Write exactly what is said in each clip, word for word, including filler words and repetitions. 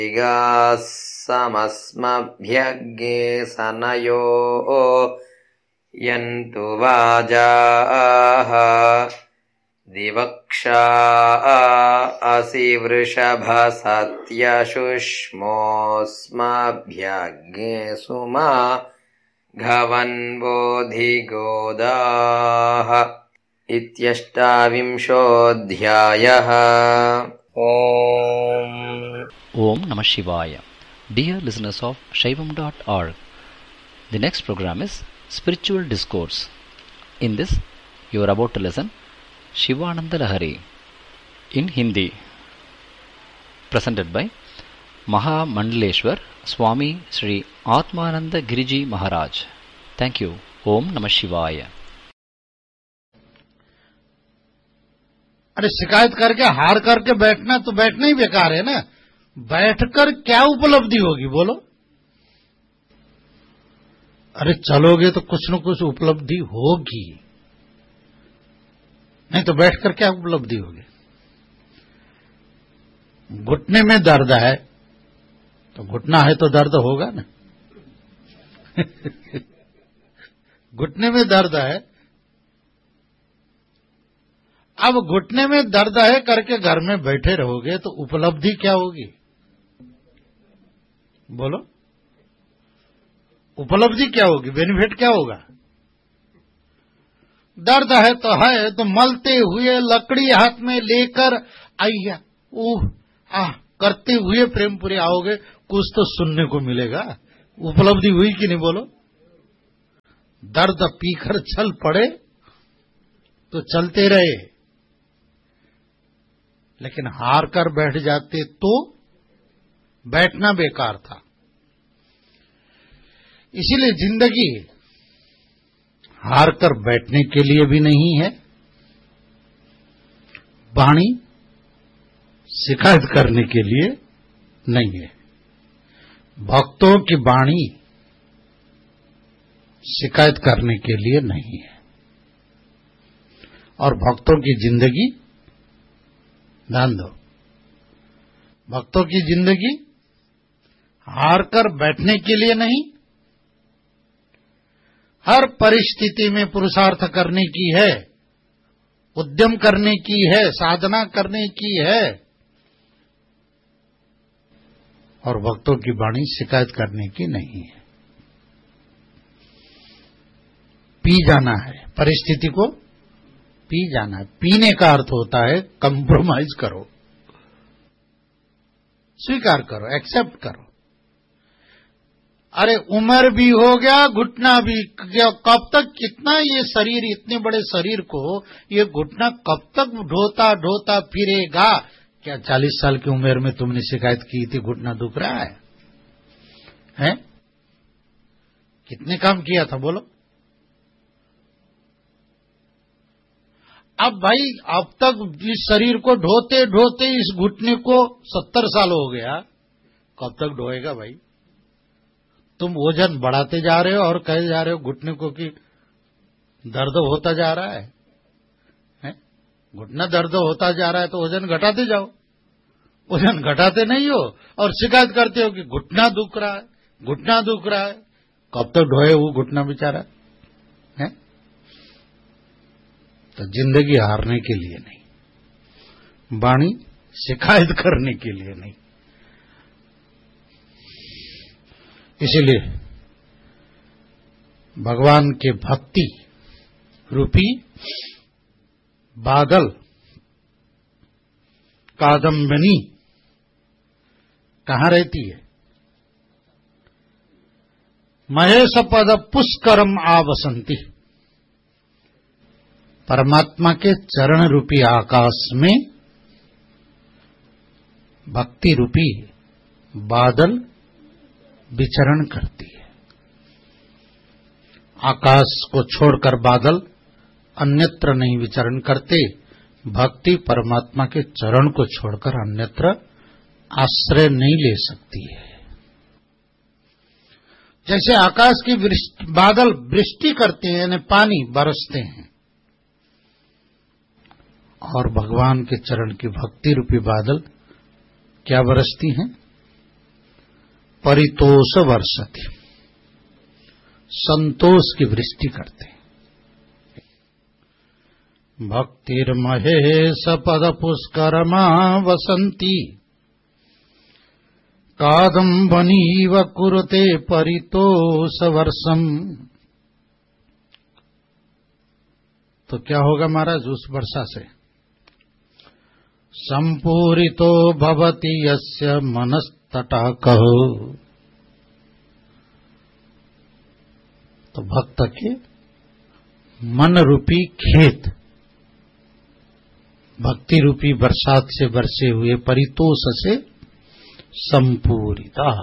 समस्मभ्यग्ने सनयो यन्तु वाजाः दिवक्षा असि वृषभसत्यशुष्मोऽस्मभ्यग्ने सुमा घवन्बोधिगोदाः इत्यष्टाविंशोऽध्यायः। ओम Om Namah Shivaya. Dear listeners of Shaivam dot org, the next program is Spiritual Discourse. In this, you are about to listen Shivananda Lahari in Hindi, presented by Maha Mandaleshwar Swami Sri Atmananda Giriji Maharaj. Thank you. Om Namah Shivaya. अरे शिकायत करके हार करके बैठना तो बैठना ही बेकार है ना। बैठकर क्या उपलब्धि होगी बोलो। अरे चलोगे तो कुछ न कुछ उपलब्धि होगी, नहीं तो बैठकर क्या उपलब्धि होगी। घुटने में दर्द है तो घुटना है तो दर्द होगा ना। घुटने में दर्द है, अब घुटने में दर्द है करके घर में बैठे रहोगे तो उपलब्धि क्या होगी बोलो। उपलब्धि क्या होगी, बेनिफिट क्या होगा। दर्द है तो है तो मलते हुए लकड़ी हाथ में लेकर आइया ऊह आह करते हुए प्रेमपुरी आओगे, कुछ तो सुनने को मिलेगा। उपलब्धि हुई कि नहीं बोलो। दर्द पीकर चल पड़े तो चलते रहे, लेकिन हार कर बैठ जाते तो बैठना बेकार था। इसीलिए जिंदगी हार कर बैठने के लिए भी नहीं है, वाणी शिकायत करने के लिए नहीं है। भक्तों की वाणी शिकायत करने के लिए नहीं है, और भक्तों की जिंदगी, ध्यान दो, भक्तों की जिंदगी हार कर बैठने के लिए नहीं, हर परिस्थिति में पुरुषार्थ करने की है, उद्यम करने की है, साधना करने की है, और भक्तों की वाणी शिकायत करने की नहीं है। पी जाना है, परिस्थिति को पी जाना है। पीने का अर्थ होता है कंप्रोमाइज करो, स्वीकार करो, एक्सेप्ट करो। अरे उम्र भी हो गया, घुटना भी, कब तक, कितना ये शरीर, इतने बड़े शरीर को ये घुटना कब तक ढोता ढोता फिरेगा। क्या चालीस साल की उम्र में तुमने शिकायत की थी घुटना दुख रहा है, हैं? कितने काम किया था बोलो। अब भाई अब तक इस शरीर को ढोते ढोते इस घुटने को सत्तर साल हो गया, कब तक ढोएगा भाई। तुम वजन बढ़ाते जा रहे हो और कहे जा रहे हो घुटने को कि दर्द होता जा रहा है, हैं? घुटना दर्द होता जा रहा है तो वजन घटाते जाओ। वजन घटाते नहीं हो और शिकायत करते हो कि घुटना दुख रहा है, घुटना दुख रहा है। कब तक ढोए वो घुटना बेचारा, है? तो जिंदगी हारने के लिए नहीं, वाणी शिकायत करने के लिए नहीं। इसीलिए भगवान के भक्ति रूपी बादल कादम्बिनी कहां रहती है। महेश पद पुष्करम आवसंती, परमात्मा के चरण रूपी आकाश में भक्ति रूपी बादल विचरण करती है। आकाश को छोड़कर बादल अन्यत्र नहीं विचरण करते। भक्ति परमात्मा के चरण को छोड़कर अन्यत्र आश्रय नहीं ले सकती है। जैसे आकाश की बादल वृष्टि करते हैं, यानी पानी बरसते हैं, और भगवान के चरण की भक्ति रूपी बादल क्या बरसती हैं? परितोष वर्षति, संतोष की वृष्टि करते हैं। भक्तिर्महेश पद पुष्करमा वसंती, कादम्बनीव कुरुते परितोष वर्षम। तो क्या होगा महाराज उस वर्षा से? संपूरितो भवति यस्य मनस्तटाकः, तो भक्त के मन रूपी खेत भक्ति रूपी बरसात से बरसे हुए परितोष से संपूरिता,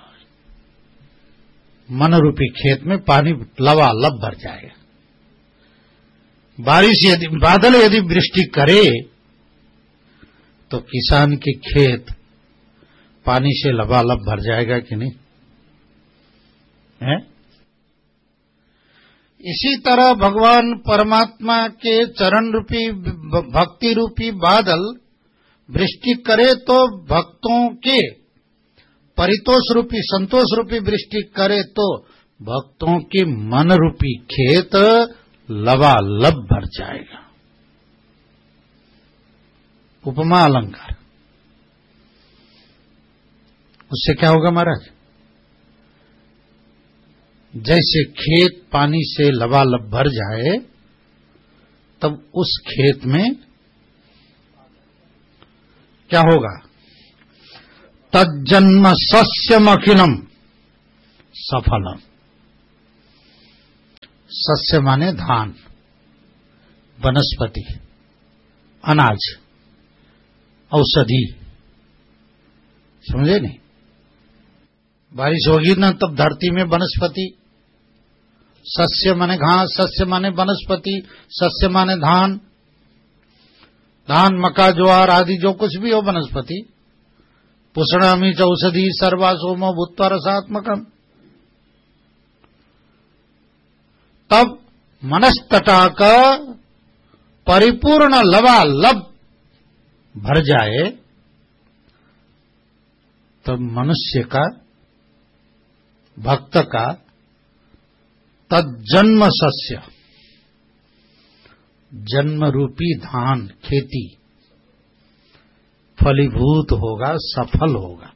मन रूपी खेत में पानी लबालब भर जाएगा। बारिश यदि बादल यदि वृष्टि करे तो किसान के खेत पानी से लबालब भर जाएगा कि नहीं है? इसी तरह भगवान परमात्मा के चरण रूपी भक्ति रूपी बादल वृष्टि करे तो भक्तों के परितोष रूपी संतोष रूपी वृष्टि करे तो भक्तों के मन रूपी खेत लबालब भर जाएगा। उपमा अलंकार। उससे क्या होगा महाराज? जैसे खेत पानी से लबालब भर जाए तब उस खेत में क्या होगा? तज्जन्म सस्यमखिलम सफलम। सस्य माने धान, वनस्पति, अनाज, औषधि, समझे नहीं? बारिश होगी ना तब धरती में वनस्पति, सस्य माने घास, सस्य माने वनस्पति, सस्य माने धान, धान मक्का ज्वार आदि जो कुछ भी हो वनस्पति। पुष्णामि च औषधि सर्वा सोमो भूत्वा रसात्मकम। तब मनस्तटाक परिपूर्ण लबालब भर जाए तब मनुष्य का भक्त का तज्जन्म सस्य जन्म रूपी धान खेती फलीभूत होगा, सफल होगा।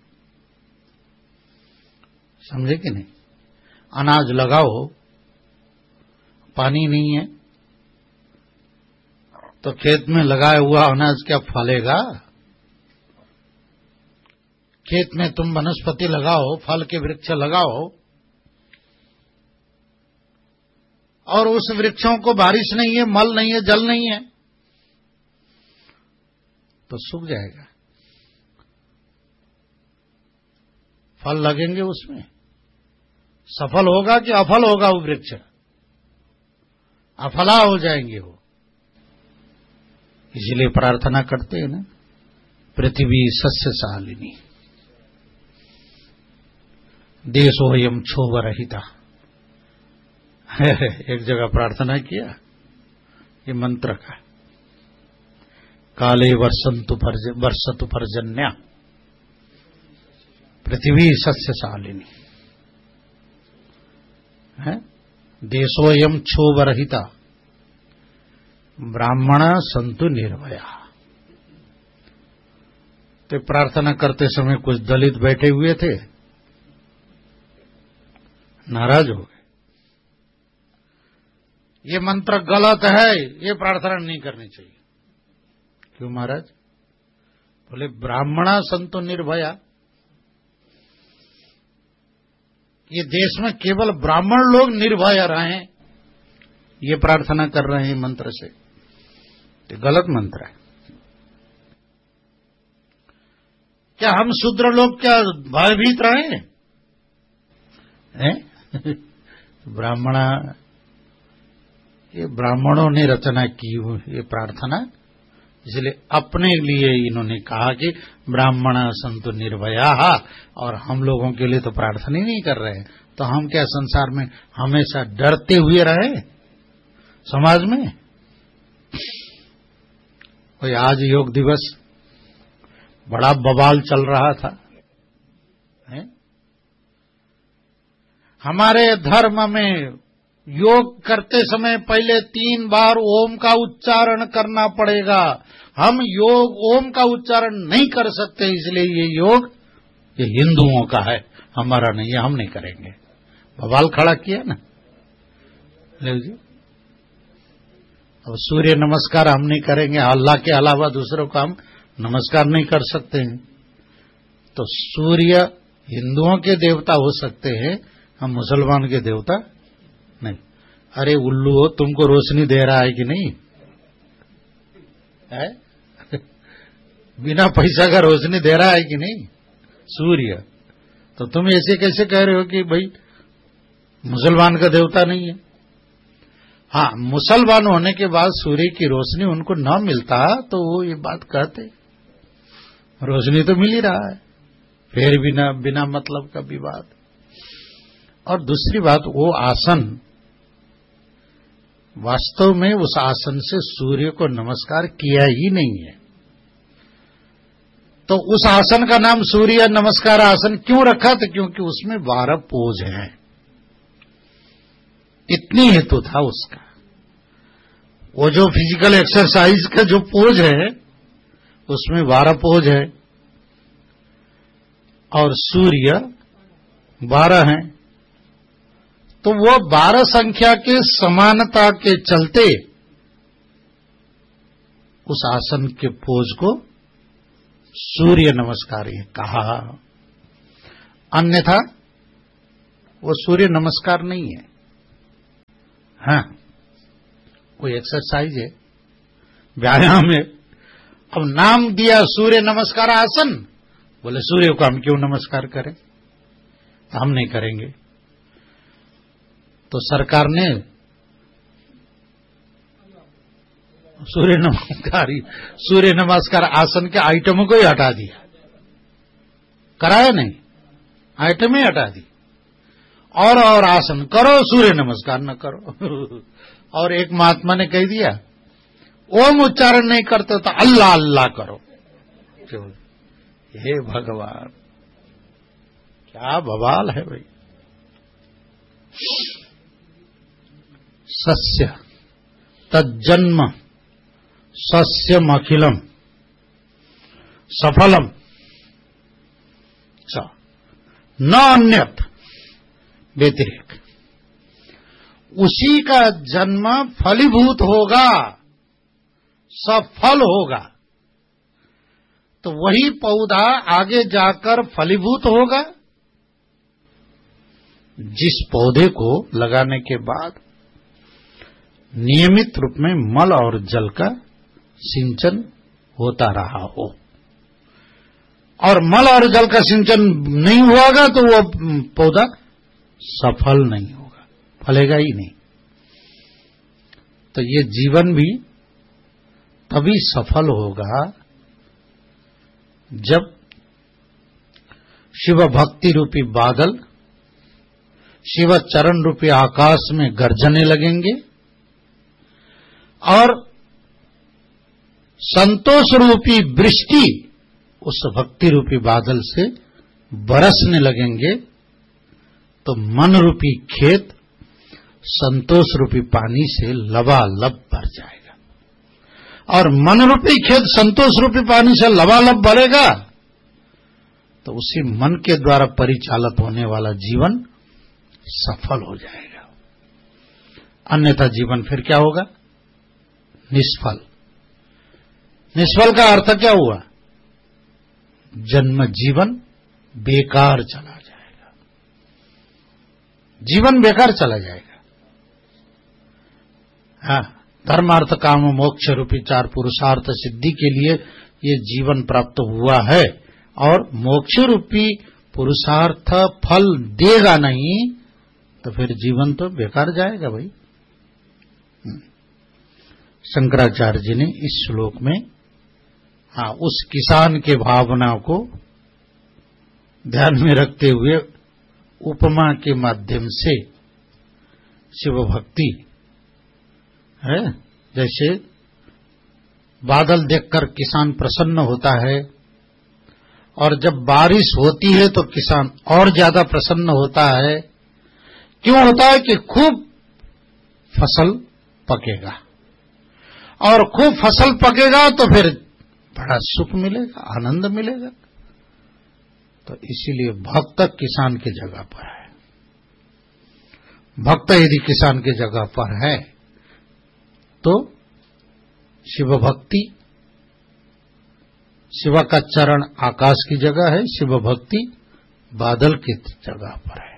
समझे कि नहीं? अनाज लगाओ, पानी नहीं है तो खेत में लगाया हुआ अनाज क्या फलेगा? खेत में तुम वनस्पति लगाओ, फल के वृक्ष लगाओ और उस वृक्षों को बारिश नहीं है, मल नहीं है, जल नहीं है तो सूख जाएगा। फल लगेंगे उसमें, सफल होगा कि अफल होगा? वो वृक्ष अफला हो जाएंगे वो। इसलिए प्रार्थना करते हैं ना, पृथ्वी सस्यशालिनी देशोयम क्षोभ रहिता। एक जगह प्रार्थना किया ये मंत्र का, काले वर्षंतु वर्षतु पर्जन्या पृथ्वी सस्यशालिनी है, देशोयम क्षोभ रहिता ब्राह्मण संतु निर्भया। तो प्रार्थना करते समय कुछ दलित बैठे हुए थे, नाराज हो गए, ये मंत्र गलत है, ये प्रार्थना नहीं करनी चाहिए। क्यों महाराज? बोले ब्राह्मणा संतो निर्भया, ये देश में केवल ब्राह्मण लोग निर्भय रहें, ये प्रार्थना कर रहे हैं मंत्र से, तो गलत मंत्र है। क्या हम शूद्र लोग क्या भयभीत रहे हैं? ब्राह्मणा, ये ब्राह्मणों ने रचना की ये प्रार्थना, इसलिए अपने लिए इन्होंने कहा कि ब्राह्मण संतु निर्भया, और हम लोगों के लिए तो प्रार्थना ही नहीं कर रहे हैं। तो हम क्या संसार में हमेशा डरते हुए रहे समाज में? कोई आज योग दिवस बड़ा बवाल चल रहा था है? हमारे धर्म में योग करते समय पहले तीन बार ओम का उच्चारण करना पड़ेगा। हम योग ओम का उच्चारण नहीं कर सकते, इसलिए ये योग ये हिंदुओं का है, हमारा नहीं है, हम नहीं करेंगे। बवाल खड़ा किया ना ले जी। अब सूर्य नमस्कार हम नहीं करेंगे, अल्लाह के अलावा दूसरों को हम नमस्कार नहीं कर सकते हैं। तो सूर्य हिंदुओं के देवता हो सकते हैं, हम मुसलमान के देवता नहीं। अरे उल्लू हो, तुमको रोशनी दे रहा है कि नहीं है? बिना पैसा का रोशनी दे रहा है कि नहीं सूर्य? तो तुम ऐसे कैसे कह रहे हो कि भाई मुसलमान का देवता नहीं है? हाँ, मुसलमान होने के बाद सूर्य की रोशनी उनको न मिलता तो वो ये बात कहते, रोशनी तो मिल ही रहा है, फिर बिना बिना मतलब का विवाद। और दूसरी बात, वो आसन वास्तव में उस आसन से सूर्य को नमस्कार किया ही नहीं है। तो उस आसन का नाम सूर्य नमस्कार आसन क्यों रखा? तो क्योंकि उसमें बारह पोज हैं, इतनी हेतु था उसका। वो जो फिजिकल एक्सरसाइज का जो पोज है उसमें बारह पोज है और सूर्य बारह हैं। तो वो बारह संख्या के समानता के चलते उस आसन के पोज को सूर्य नमस्कार ये कहा, अन्यथा वो सूर्य नमस्कार नहीं है। हाँ, कोई एक्सरसाइज है, व्यायाम है। अब नाम दिया सूर्य नमस्कार आसन, बोले सूर्य को हम क्यों नमस्कार करें? तो हम नहीं करेंगे। तो सरकार ने सूर्य नमस्कार सूर्य नमस्कार आसन के आइटमों को ही हटा दिया, कराया नहीं, आइटम ही हटा दी। और और आसन करो, सूर्य नमस्कार न करो। और एक महात्मा ने कह दिया ओम उच्चारण नहीं करते तो अल्लाह अल्लाह करो। हे भगवान, क्या बवाल है भाई। सस्य तज्जन्म सस्यम अखिलम सफलम च न अन्यत व्यतिरेक। उसी का जन्म फलीभूत होगा, सफल होगा, तो वही पौधा आगे जाकर फलीभूत होगा। जिस पौधे को लगाने के बाद नियमित रूप में मल और जल का सिंचन होता रहा हो, और मल और जल का सिंचन नहीं होगा तो वो पौधा सफल नहीं होगा, फलेगा ही नहीं। तो ये जीवन भी तभी सफल होगा जब शिव भक्ति रूपी बादल शिव चरण रूपी आकाश में गरजने लगेंगे और संतोष रूपी वृष्टि उस भक्ति रूपी बादल से बरसने लगेंगे। तो मन रूपी खेत संतोष रूपी पानी से लबालब भर जाएगा, और मन रूपी खेत संतोष रूपी पानी से लबालब भरेगा तो उसी मन के द्वारा परिचालित होने वाला जीवन सफल हो जाएगा। अन्यथा जीवन फिर क्या होगा? निष्फल। निष्फल का अर्थ क्या हुआ? जन्म जीवन बेकार चला जाएगा, जीवन बेकार चला जाएगा। हाँ, धर्म अर्थ काम मोक्ष रूपी चार पुरुषार्थ सिद्धि के लिए ये जीवन प्राप्त हुआ है, और मोक्ष रूपी पुरुषार्थ फल देगा नहीं तो फिर जीवन तो बेकार जाएगा भाई। शंकराचार्य जी ने इस श्लोक में हाँ उस किसान के भावना को ध्यान में रखते हुए उपमा के माध्यम से शिव भक्ति है, जैसे बादल देखकर किसान प्रसन्न होता है, और जब बारिश होती है तो किसान और ज्यादा प्रसन्न होता है। क्यों होता है कि खूब फसल पकेगा, और खूब फसल पकेगा तो फिर बड़ा सुख मिलेगा, आनंद मिलेगा। तो इसीलिए भक्त किसान की जगह पर है। भक्त यदि किसान की जगह पर है तो शिव भक्ति, शिव का चरण आकाश की जगह है, शिव भक्ति बादल की जगह पर है,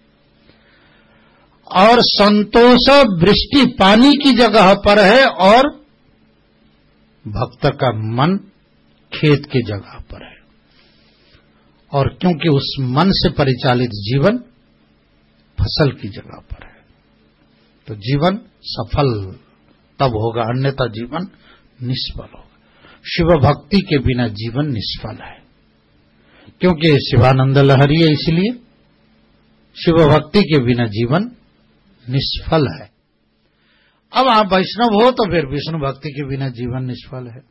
और संतोष वृष्टि पानी की जगह पर है, और भक्त का मन खेत की जगह पर है। और क्योंकि उस मन से परिचालित जीवन फसल की जगह पर है, तो जीवन सफल तब होगा, अन्यथा जीवन निष्फल होगा। शिव भक्ति के बिना जीवन निष्फल है, क्योंकि शिवानंद लहरी है, इसलिए शिव भक्ति के बिना जीवन निष्फल है। अब आप वैष्णव हो तो फिर विष्णु भक्ति के बिना जीवन निष्फल है।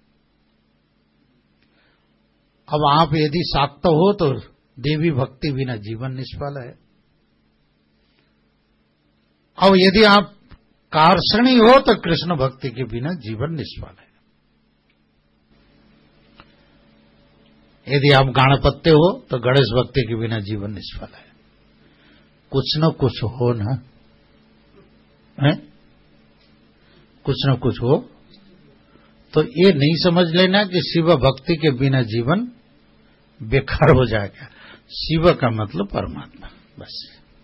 अब आप यदि शाक्त हो तो देवी भक्ति बिना जीवन निष्फल है। अब यदि आप कार्षणी हो तो कृष्ण भक्ति के बिना जीवन निष्फल है। यदि आप गणपत्य हो तो गणेश भक्ति के बिना जीवन निष्फल है। कुछ न कुछ हो ना, है? कुछ न कुछ हो, तो ये नहीं समझ लेना कि शिव भक्ति के बिना जीवन बेकार हो जाएगा। शिव का मतलब परमात्मा, बस।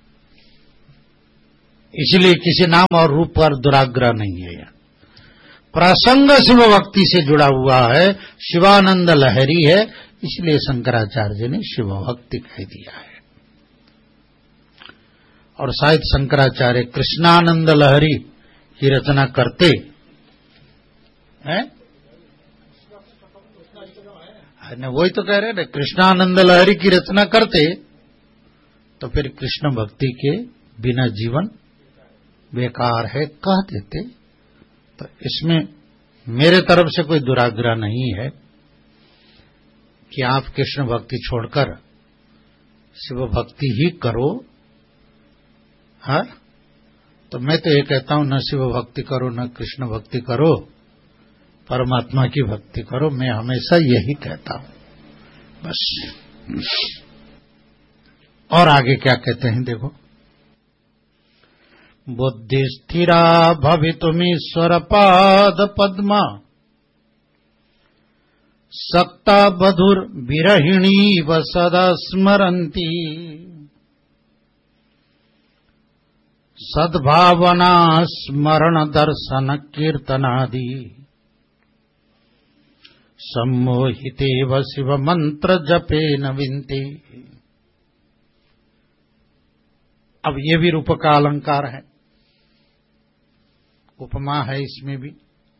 इसलिए किसी नाम और रूप पर दुराग्रह नहीं है। यहाँ प्रसंग शिव भक्ति से जुड़ा हुआ है, शिवानंद लहरी है, इसलिए शंकराचार्य ने शिव भक्ति कह दिया है। और शायद शंकराचार्य कृष्णानंद लहरी की रचना करते हैं, वही तो कह रहे हैं, कृष्णानंद लहरी की रचना करते तो फिर कृष्ण भक्ति के बिना जीवन बेकार है कह देते। तो इसमें मेरे तरफ से कोई दुराग्रह नहीं है कि आप कृष्ण भक्ति छोड़कर शिव भक्ति ही करो। हाँ, तो मैं तो ये कहता हूं, न शिव भक्ति करो न कृष्ण भक्ति करो, परमात्मा की भक्ति करो। मैं हमेशा यही कहता हूं, बस। और आगे क्या कहते हैं देखो, बुद्धि स्थिरा भवितुमीश्वर पाद पद्मा, सक्ता बधुर विरहिणी व सदा स्मरन्ती, सद्भावना स्मरण दर्शन कीर्तनादि, सम्मोहितेव शिव मंत्र जपे न विनते। अब ये भी रूप का अलंकार है, उपमा है इसमें भी।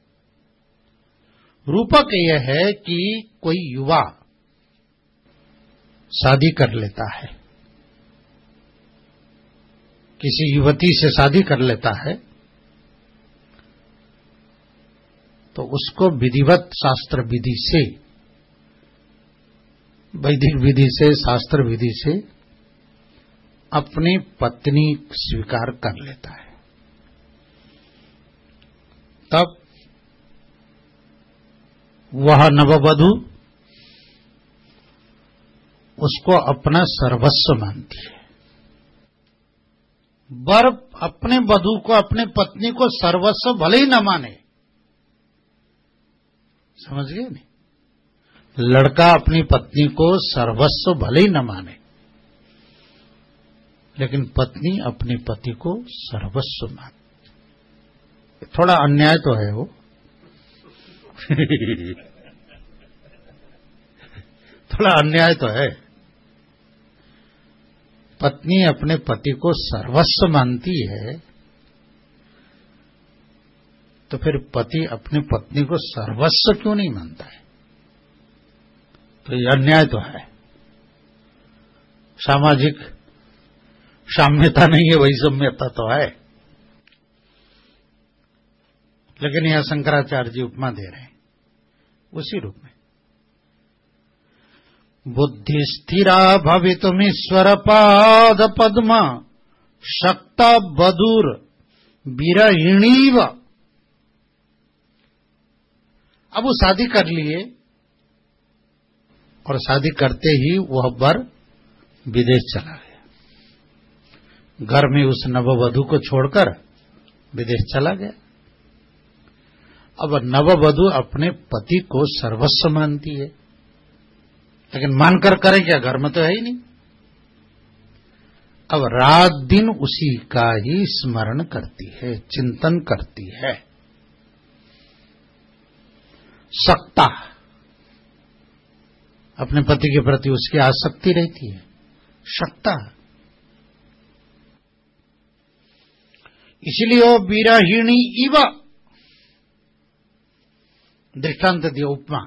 रूपक यह है कि कोई युवा शादी कर लेता है, किसी युवती से शादी कर लेता है, तो उसको विधिवत शास्त्र विधि से, वैदिक विधि से, शास्त्र विधि से अपनी पत्नी स्वीकार कर लेता है। तब वह नववधू उसको अपना सर्वस्व मानती है। वर अपने वधू को, अपने पत्नी को सर्वस्व भले ही न माने, समझ गए नहीं? लड़का अपनी पत्नी को सर्वस्व भले ही न माने, लेकिन पत्नी अपने पति को सर्वस्व माने। थोड़ा अन्याय तो है वो थोड़ा अन्याय तो है। पत्नी अपने पति को सर्वस्व मानती है, तो फिर पति अपनी पत्नी को सर्वस्व क्यों नहीं मानता है? तो ये अन्याय तो है। सामाजिक साम्यता नहीं है, वैषम्यता तो है। लेकिन यह शंकराचार्य जी उपमा दे रहे हैं उसी रूप में। बुद्धि स्थिरा भवितुमीश्वर पाद पद्मा, शक्ता बधुर विरहिणीव। अब वो शादी कर लिए और शादी करते ही वह वर विदेश चला गया। घर में उस नववधु को छोड़कर विदेश चला गया। अब नववधु अपने पति को सर्वस्व मानती है, लेकिन मानकर करें क्या, घर में तो है ही नहीं। अब रात दिन उसी का ही स्मरण करती है, चिंतन करती है। सक्ता, अपने पति के प्रति उसकी आसक्ति रहती है, शक्ता। इसलिए वो विरहिणी इव दृष्टांत दिया, उपमा।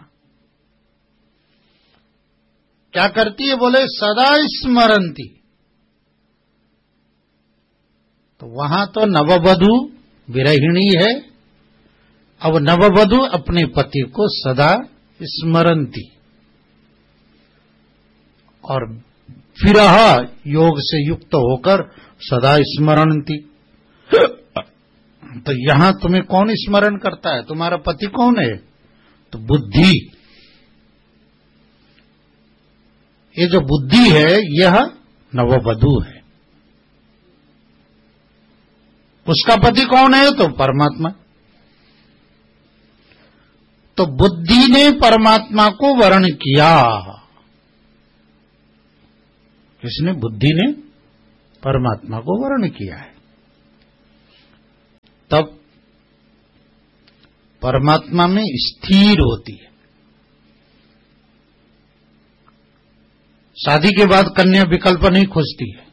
क्या करती है, बोले सदा स्मरंती। तो वहां तो नववधु विरहिणी है। अब नववधु अपने पति को सदा स्मरंती और विरह योग से युक्त होकर सदा स्मरणती। तो यहां तुम्हें कौन स्मरण करता है, तुम्हारा पति कौन है, तो बुद्धि। ये जो बुद्धि है यह नववधु है। उसका पति कौन है, तो परमात्मा। तो बुद्धि ने परमात्मा को वर्ण किया। किसने, बुद्धि ने परमात्मा को वर्ण किया है। तब परमात्मा में स्थिर होती है। शादी के बाद कन्या विकल्प नहीं खोजती है।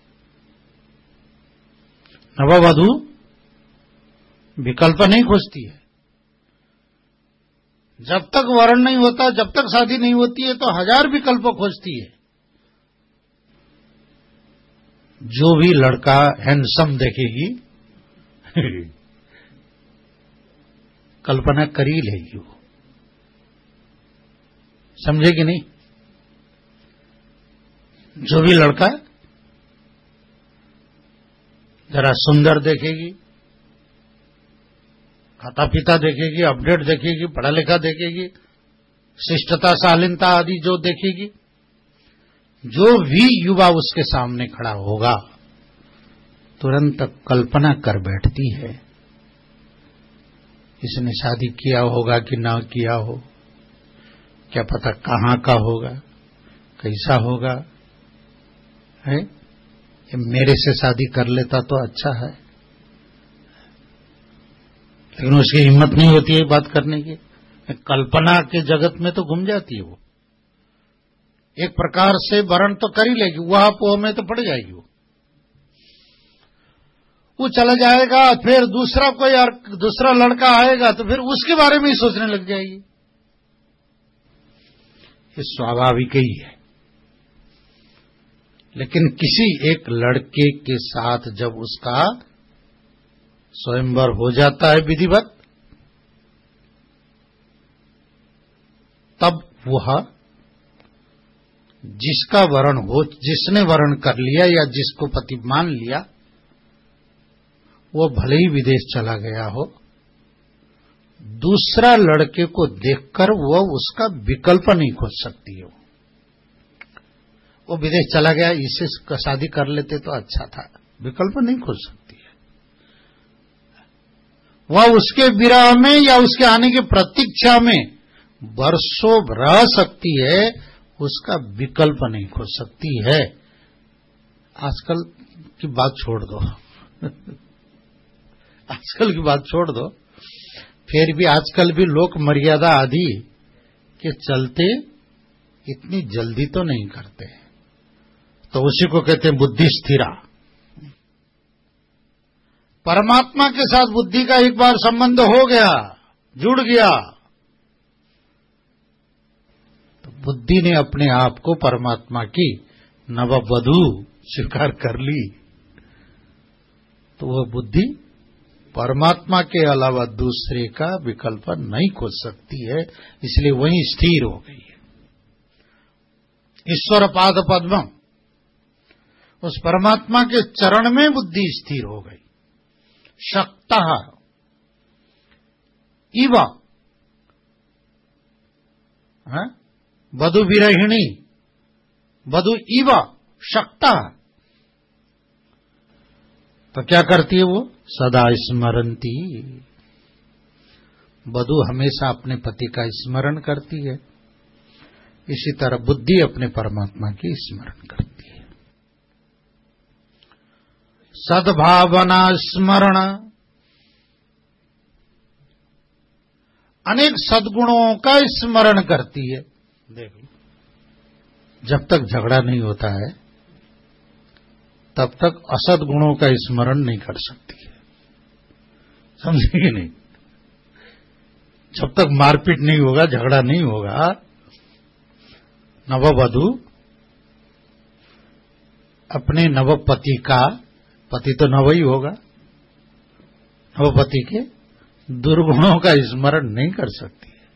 नववधु विकल्प नहीं खोजती है। जब तक वर्ण नहीं होता, जब तक शादी नहीं होती है, तो हजार विकल्प खोजती है। जो भी लड़का हैंडसम देखेगी कल्पना कर ही लेगी, वो समझेगी नहीं। जो भी लड़का जरा सुंदर देखेगी, खाता पीता देखेगी, अपडेट देखेगी, पढ़ा लिखा देखेगी, शिष्टता शालीनता आदि जो देखेगी, जो भी युवा उसके सामने खड़ा होगा तुरंत कल्पना कर बैठती है, इसने शादी किया होगा कि ना किया हो, क्या पता कहां का होगा, कैसा होगा, है ये मेरे से शादी कर लेता तो अच्छा है। लेकिन उसकी हिम्मत नहीं होती है बात करने की, कल्पना के जगत में तो घूम जाती है। वो एक प्रकार से वर्ण तो कर ही लेगी, वह पोह में तो पड़ जाएगी। वो वो चला जाएगा, फिर दूसरा कोई और दूसरा लड़का आएगा तो फिर उसके बारे में ही सोचने लग जाएगी। ये स्वाभाविक ही है। लेकिन किसी एक लड़के के साथ जब उसका स्वयंवर हो जाता है विधिवत, तब वह जिसका वर्ण हो, जिसने वर्ण कर लिया या जिसको पति मान लिया, वो भले ही विदेश चला गया हो, दूसरा लड़के को देखकर वो उसका विकल्प नहीं खोज सकती है। वो विदेश चला गया, इससे शादी कर लेते तो अच्छा था, विकल्प नहीं खोज सकती है। वह उसके विरह में या उसके आने की प्रतीक्षा में वर्षों रह सकती है, उसका विकल्प नहीं खोज सकती है। आजकल की बात छोड़ दो आजकल की बात छोड़ दो, फिर भी आजकल भी लोक मर्यादा आदि के चलते इतनी जल्दी तो नहीं करते, तो उसी को कहते हैं बुद्धि स्थिरा। परमात्मा के साथ बुद्धि का एक बार संबंध हो गया, जुड़ गया, तो बुद्धि ने अपने आप को परमात्मा की नववधु स्वीकार कर ली, तो वह बुद्धि परमात्मा के अलावा दूसरे का विकल्प नहीं खोज सकती है, इसलिए वहीं स्थिर हो गई है। ईश्वर पाद पद्म, उस परमात्मा के चरण में बुद्धि स्थिर हो गई। शक्ता इव वधु विरहिणी, वधु इव शक्ता, तो क्या करती है वो? सदा स्मरंती, वधु हमेशा अपने पति का स्मरण करती है। इसी तरह बुद्धि अपने परमात्मा की स्मरण करती है। सद्भावना स्मरण, अनेक सद्गुणों का स्मरण करती है। देख लो, जब तक झगड़ा नहीं होता है तब तक असद गुणों का स्मरण नहीं कर सकती है, समझे कि नहीं? जब तक मारपीट नहीं होगा, झगड़ा नहीं होगा, नववधु अपने नवपति का, पति तो नव ही होगा, नवपति के दुर्गुणों का स्मरण नहीं कर सकती है।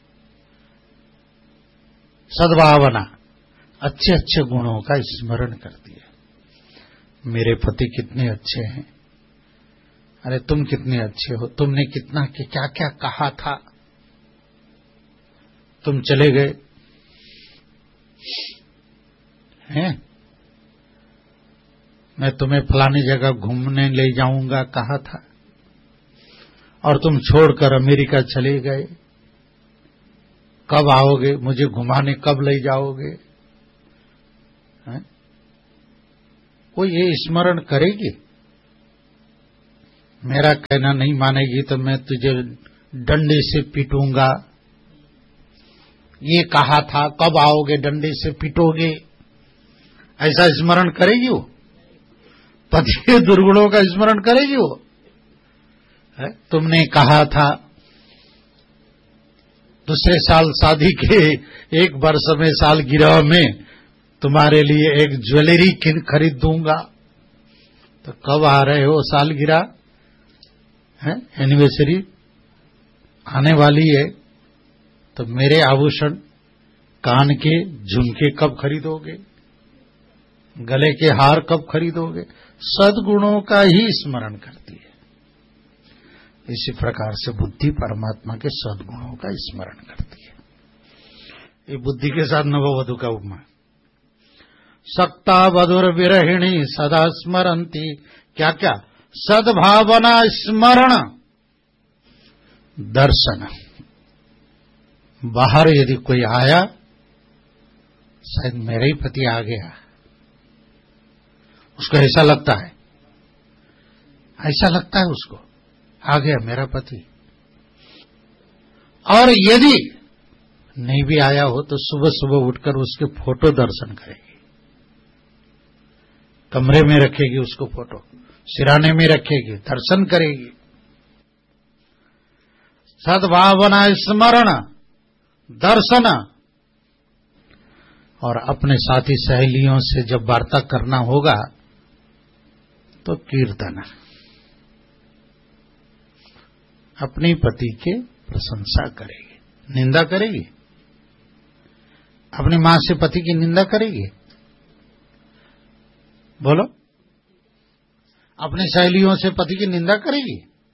सद्भावना, अच्छे अच्छे गुणों का स्मरण करती है। मेरे पति कितने अच्छे हैं, अरे तुम कितने अच्छे हो, तुमने कितना क्या क्या कहा था, तुम चले गए हैं, मैं तुम्हें फलानी जगह घूमने ले जाऊंगा कहा था और तुम छोड़कर अमेरिका चले गए, कब आओगे, मुझे घुमाने कब ले जाओगे? हैं? वो ये स्मरण करेगी? मेरा कहना नहीं मानेगी तो मैं तुझे डंडे से पीटूंगा, ये कहा था, कब आओगे, डंडे से पीटोगे, ऐसा स्मरण करेगी वो? पति के दुर्गुणों का स्मरण करेगी वो? है? तुमने कहा था दूसरे साल शादी के एक वर्ष में सालगिरह में तुम्हारे लिए एक ज्वेलरी किन खरीद दूंगा, तो कब आ रहे हो? सालगिरह है, एनिवर्सरी आने वाली है, तो मेरे आभूषण, कान के झुमके कब खरीदोगे, गले के हार कब खरीदोगे? सद्गुणों का ही स्मरण करती है। इसी प्रकार से बुद्धि परमात्मा के सद्गुणों का स्मरण करती है। ये बुद्धि के साथ नववधु का उपमा। सक्ता वधुर विरहिणी सदा स्मरंती, क्या क्या? सद्भावना स्मरण, दर्शन। बाहर यदि कोई आया, शायद मेरा ही पति आ गया, उसको ऐसा लगता है, ऐसा लगता है उसको, आ गया मेरा पति। और यदि नहीं भी आया हो तो सुबह सुबह उठकर उसके फोटो दर्शन करेगी, कमरे में रखेगी उसको, फोटो सिराने में रखेगी, दर्शन करेगी। सद्भावना स्मरण, दर्शन। और अपने साथी सहेलियों से जब वार्ता करना होगा तो कीर्तन, अपनी पति के प्रशंसा करेगी। निंदा करेगी? अपनी मां से पति की निंदा करेगी? बोलो, अपनी सहेलियों से पति की निंदा करेगी?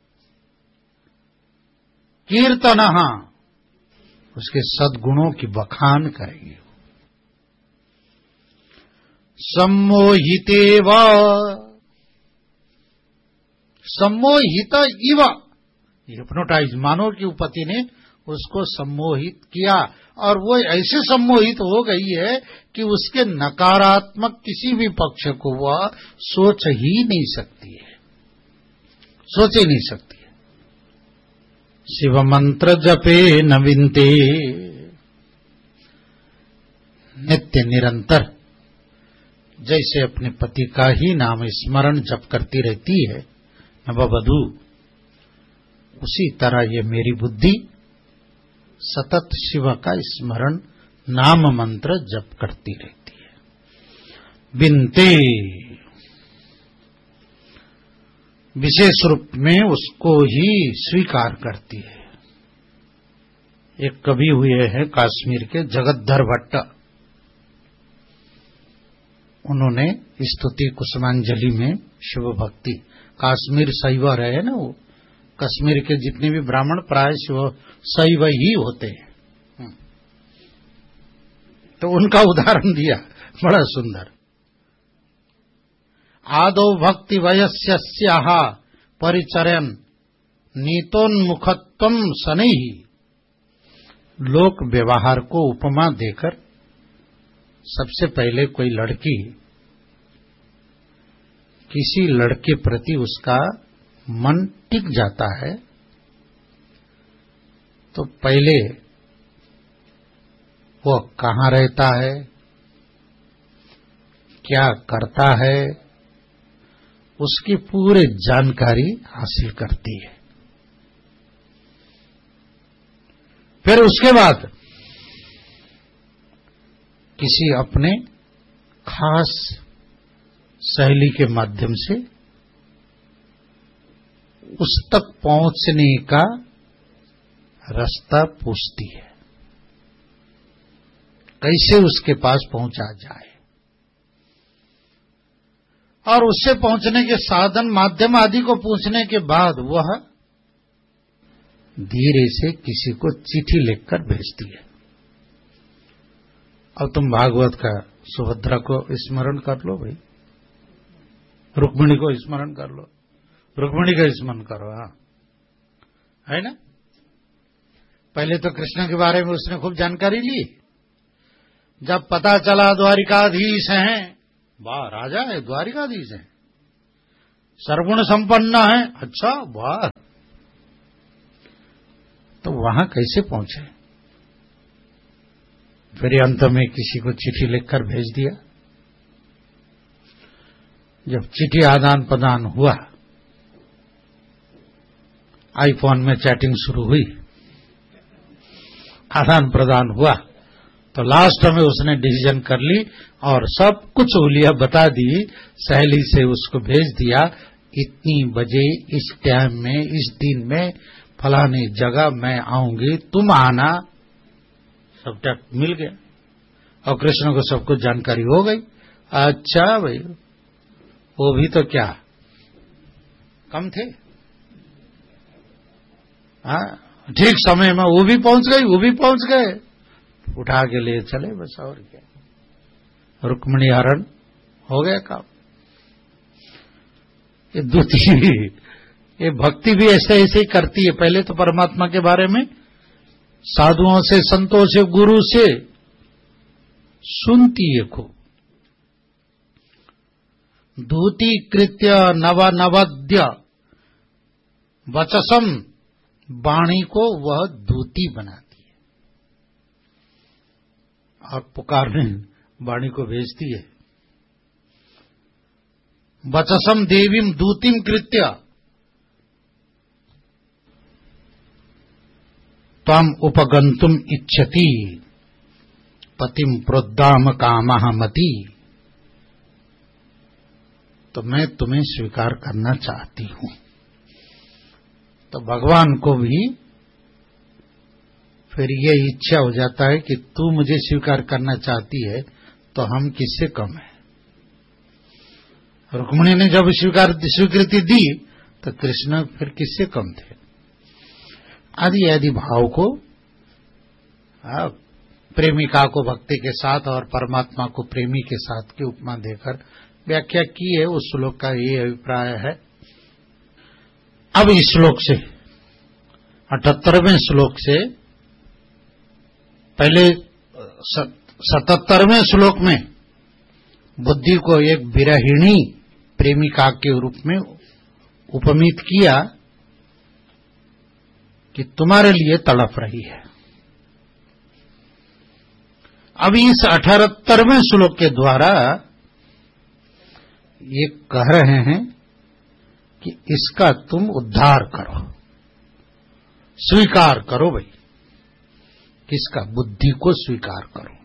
कीर्तन, हाँ, उसके सद्गुणों की बखान करेगी। सम्मोहितेव, सम्मोहित इव, हिप्नोटाइज, मानो कि पति ने उसको सम्मोहित किया और वो ऐसे सम्मोहित हो गई है कि उसके नकारात्मक किसी भी पक्ष को वह सोच ही नहीं सकती है, सोच ही नहीं सकती है। शिव मंत्र जपे नविनते, नित्य निरंतर जैसे अपने पति का ही नाम स्मरण जप करती रहती है नववधू, उसी तरह ये मेरी बुद्धि सतत शिव का स्मरण नाम मंत्र जप करती रहती है। बिनते, विशेष रूप में उसको ही स्वीकार करती है। एक कवि हुए हैं काश्मीर के, जगद्धर भट्ट, उन्होंने स्तुति कुसुमांजलि में शिव भक्ति, काश्मीर शैव रहे ना, वो कश्मीर के जितने भी ब्राह्मण प्राय शिव शैव ही होते हैं, तो उनका उदाहरण दिया बड़ा सुंदर। आदौ भक्ति वयस्याः परिचर्यन नीतोन्मुखत्वम शनैः। लोक व्यवहार को उपमा देकर सबसे पहले कोई लड़की किसी लड़के प्रति उसका मन टिक जाता है तो पहले वो कहाँ रहता है, क्या करता है, उसकी पूरी जानकारी हासिल करती है। फिर उसके बाद किसी अपने खास सहेली के माध्यम से उस तक पहुंचने का रास्ता पूछती है, कैसे उसके पास पहुंचा जाए, और उससे पहुंचने के साधन माध्यम आदि को पूछने के बाद वह धीरे से किसी को चिट्ठी लिखकर भेजती है। अब तुम भागवत का सुभद्रा को स्मरण कर लो भाई, रुक्मिणी को स्मरण कर लो, रुक्मिणी का स्मरण करो, हाँ है ना। पहले तो कृष्ण के बारे में उसने खूब जानकारी ली, जब पता चला द्वारिकाधीश हैं, वाह राजा है, द्वारिकाधीश है, सर्वगुण संपन्न है, अच्छा वाह, तो वहां कैसे पहुंचे। फिर अंत में किसी को चिट्ठी लिखकर भेज दिया। जब चिट्ठी आदान प्रदान हुआ, आईफोन में चैटिंग शुरू हुई, आदान प्रदान हुआ, तो लास्ट में उसने डिसीजन कर ली और सब कुछ उलिया बता दी, सहेली से उसको भेज दिया, इतनी बजे इस टाइम में इस दिन में फलानी जगह मैं आऊंगी, तुम आना, सब तक मिल गया और कृष्ण को सब कुछ जानकारी हो गई। अच्छा भाई, वो भी तो क्या कम थे, हाँ ठीक समय में वो भी पहुंच गई, वो भी पहुंच गए, उठा के ले चले बस, और क्या, रुक्मिणी हरण हो गया काम। ये दूसरी ये भक्ति भी ऐसे ऐसे ही करती है। पहले तो परमात्मा के बारे में साधुओं से, संतों से, गुरु से सुनती है खूब, धूति कृत्य नव नवद्य वचसम, वाणी को वह धूति बनाती है और पुकारने वाणी को भेजती है। वचसम देवीम दूतिम कृत्य त्वम उपगंतुम इच्छति पतिम प्रोद्दाम कामः मति। तो मैं तुम्हें स्वीकार करना चाहती हूं। तो भगवान को भी फिर ये इच्छा हो जाता है कि तू मुझे स्वीकार करना चाहती है तो हम किससे कम है। रुक्मिणी ने जब स्वीकार स्वीकृति दी तो कृष्ण फिर किससे कम थे। आदि आदि भाव को, प्रेमिका को भक्ति के साथ और परमात्मा को प्रेमी के साथ की उपमा देकर व्याख्या की है। उस श्लोक का ये अभिप्राय है। अब इस श्लोक से अठहत्तरवें श्लोक से पहले सतहत्तरवें श्लोक में बुद्धि को एक विरहिणी प्रेमिका के रूप में उपमित किया कि तुम्हारे लिए तड़प रही है। अब इस अठहत्तरवें श्लोक के द्वारा ये कह रहे हैं कि इसका तुम उद्धार करो, स्वीकार करो भाई। किसका? बुद्धि को स्वीकार करो।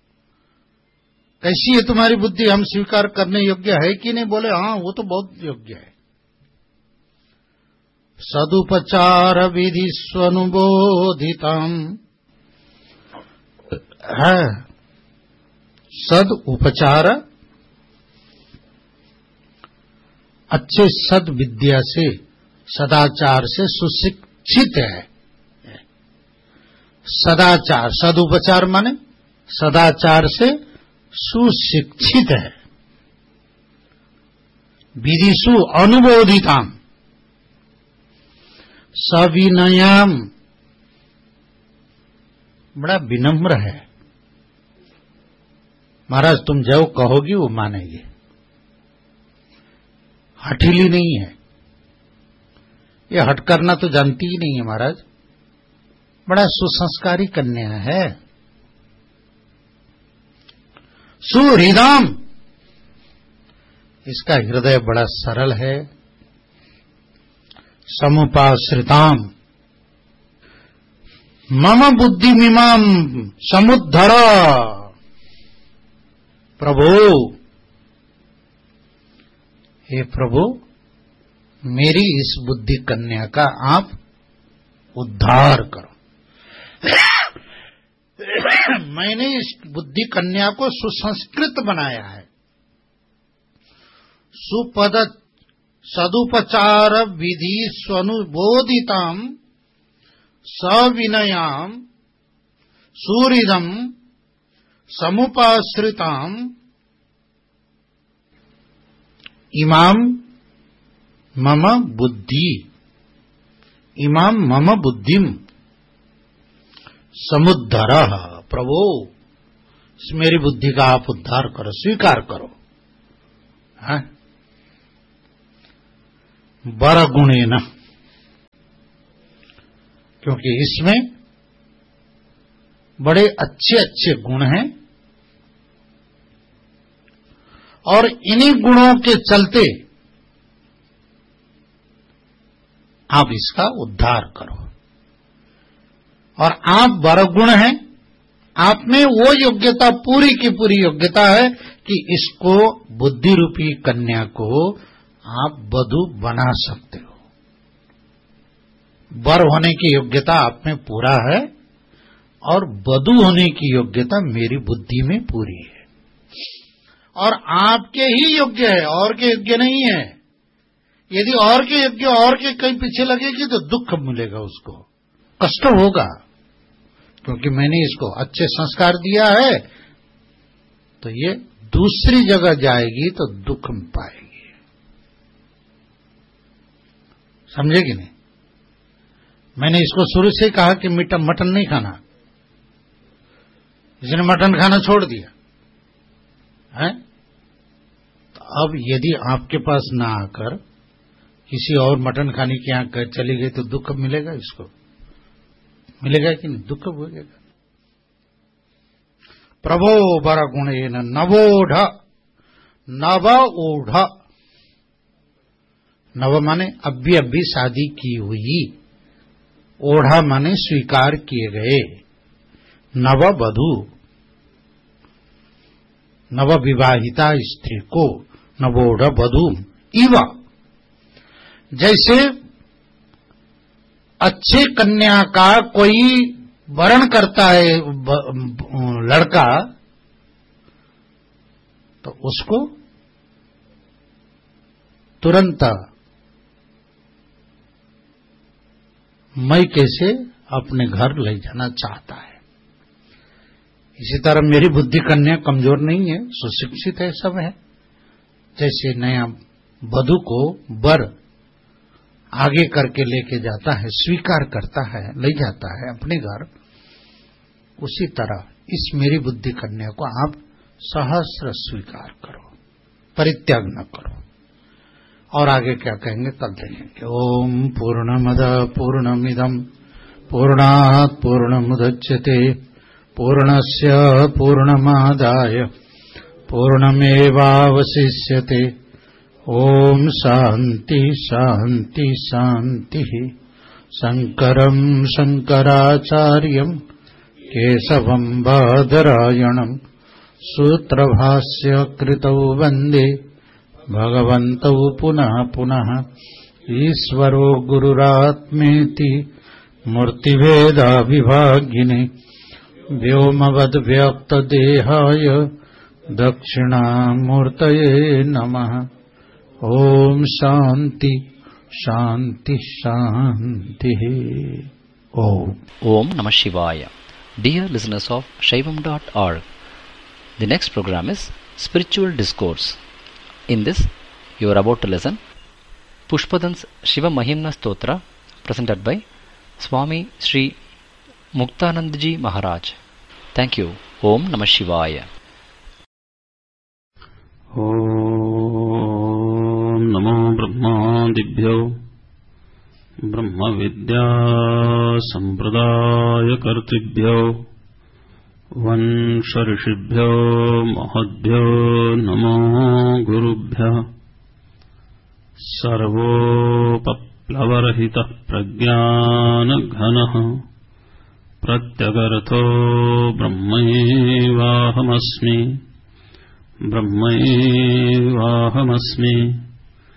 कैसी है तुम्हारी बुद्धि? हम स्वीकार करने योग्य है कि नहीं? बोले हाँ, वो तो बहुत योग्य है। सदुपचार विधि स्वनुबोधितम है। सद उपचार अच्छे सद विद्या से, सदाचार से सुशिक्षित है। सदाचार, सदुपचार माने सदाचार से सुशिक्षित है। विधिषु अनुबोधिताम सविनयाम, बड़ा विनम्र है। महाराज तुम जो कहोगी वो मानेंगे, हठीली नहीं है। ये हट करना तो जानती ही नहीं है महाराज। बड़ा सुसंस्कारी कन्या है। सुहृदम, इसका हृदय बड़ा सरल है। समुपाश्रिताम, मम बुद्धिमिमाम समुद्धर, प्रभु हे प्रभु मेरी इस बुद्धि कन्या का आप उद्धार करो। मैंने इस बुद्धि कन्या को सुसंस्कृत बनाया है। सुपद सदुपचार विधि स्वनुबोधिताम सविनयाम सुहृदम समुपाश्रिताम इमाम मम बुद्धि, इमाम मम बुद्धिम समुद्धर, प्रभु मेरी बुद्धि का आप उद्धार करो, स्वीकार करो। है बर गुणे न, क्योंकि इसमें बड़े अच्छे अच्छे गुण हैं और इन्हीं गुणों के चलते आप इसका उद्धार करो। और आप बरगुण हैं, आप में वो योग्यता, पूरी की पूरी योग्यता है कि इसको बुद्धि रूपी कन्या को आप वधू बना सकते हो। वर होने की योग्यता आप में पूरा है और वधू होने की योग्यता मेरी बुद्धि में पूरी है। और आपके ही योग्य है, और के योग्य नहीं है। यदि और के योग्य और के कहीं पीछे लगेगी तो दुख मिलेगा, उसको कष्ट होगा। क्योंकि मैंने इसको अच्छे संस्कार दिया है तो ये दूसरी जगह जाएगी तो दुख में पाएगी। समझे कि नहीं? मैंने इसको शुरू से कहा कि मीठा मटन नहीं खाना, इसने मटन खाना छोड़ दिया है। तो अब यदि आपके पास ना आकर किसी और मटन खाने के यहां चली गई तो दुख मिलेगा, इसको मिलेगा कि नहीं? दुख भोगेगा। प्रभो बर गुणेन नवोढ़, नव ओढ़, नव माने अभी अभी शादी की हुई, ओढ़ा माने स्वीकार किए गए, नव वधू, नव विवाहिता स्त्री को नवोढ़ वधू इव, जैसे अच्छे कन्या का कोई वरण करता है लड़का तो उसको तुरंत मैके से अपने घर ले जाना चाहता है। इसी तरह मेरी बुद्धि कन्या कमजोर नहीं है, सुशिक्षित है, सब है। जैसे नया वधू को वर आगे करके लेके जाता है, स्वीकार करता है, ले जाता है अपने घर, उसी तरह इस मेरी बुद्धि कन्या को आप सहस्र स्वीकार करो, परित्याग न करो। और आगे क्या कहेंगे कल देखेंगे। ओम पूर्णमद पूर्णमिदम पूर्णात् पूर्णमुदच्यते पूर्णस्य पूर्णमादाय पूर्णमेवावशिष्यते। ओम शांति शांति शांति। शंकरं शंकराचार्यं केशवं बादरायणं सूत्रभाष्य कृतौ वन्दे भगवन्तौ पुनः पुनः। ईश्वरो गुरुरात्मेति मूर्तिभेदाविभागिने व्योमवद्व्यक्तदेहाय दक्षिणामूर्तये नमः। ओम शांति शांति शांति। ओम Om Namah Shivaya. Dear listeners of Shaivam dot org, the next program is Spiritual Discourse. In this, you are about to listen Pushpadans Shiva Mahimna Stotra, presented by Swami Sri Muktanandji Maharaj. Thank you. Om Namah Shivaya. Om Namo Brahmadibhyo Brahma Vidya Sampradaya Kartribhyo Vansharishibhyo Mahadbhyo Namo Gurubhyo Sarvopaplavarahita Pragyana Ghanaha Pratyagartho Brahmaivahamasmi Brahmaivahamasmi